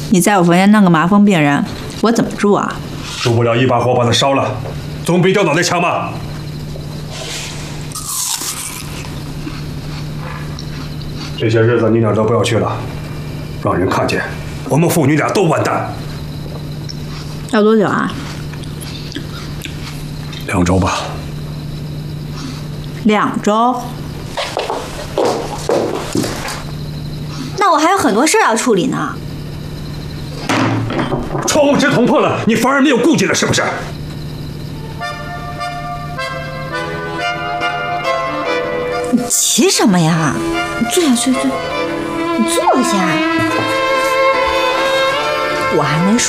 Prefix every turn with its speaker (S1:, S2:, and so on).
S1: 你在我房间弄个麻风病人，我怎么住啊？
S2: 住不了，一把火把它烧了，总比掉脑袋强吧？这些日子你哪儿都不要去了，让人看见，我们父女俩都完蛋。
S1: 要多久啊
S2: 2周吧。
S1: 2周？
S3: 那我还有很多事要处理呢。
S2: 窗户纸捅破了，你反而没有顾忌了，是不是？
S3: 你急什么呀？你坐下，坐下，你坐下。我还没说。